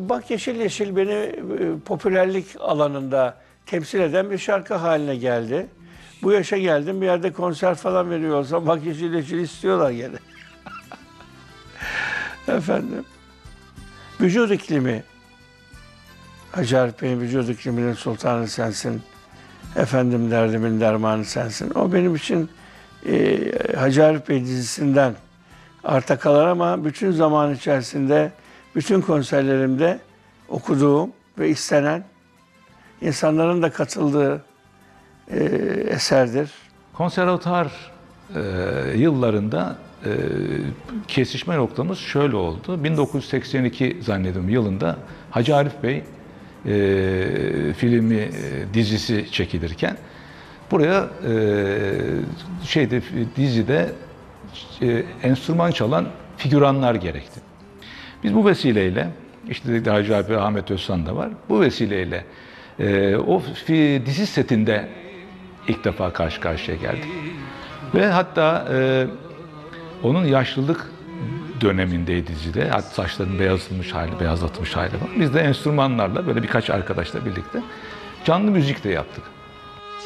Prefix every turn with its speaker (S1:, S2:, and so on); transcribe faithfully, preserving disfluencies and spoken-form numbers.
S1: Bak Yeşil Yeşil beni e, popülerlik alanında temsil eden bir şarkı haline geldi. Bu yaşa geldim, bir yerde konser falan veriyor olsam Bak Yeşil Yeşil istiyorlar gene. Efendim. Vücut iklimi. Hacı Arif Bey'in vücut ikliminin sultanı sensin. Efendim derdimin dermanı sensin. O benim için e, Hacı Arif Bey dizisinden arta kalan ama bütün zaman içerisinde, bütün konserlerimde okuduğum ve istenen, insanların da katıldığı e, eserdir.
S2: Konservatuar e, yıllarında e, kesişme noktamız şöyle oldu. bin dokuz yüz seksen iki zannediyorum yılında Hacı Arif Bey e, filmi, e, dizisi çekilirken buraya e, şeyde dizide e, enstrüman çalan figüranlar gerekti. Biz bu vesileyle, işte Hacı Arif Bey, Ahmet Özsan da var. Bu vesileyle e, o dizi setinde ilk defa karşı karşıya geldik. Ve hatta e, onun yaşlılık dönemindeydi dizide. Hatta saçların beyazlatılmış hali, beyazlatılmış hali var. Biz de enstrümanlarla böyle birkaç arkadaşla birlikte canlı müzik de yaptık.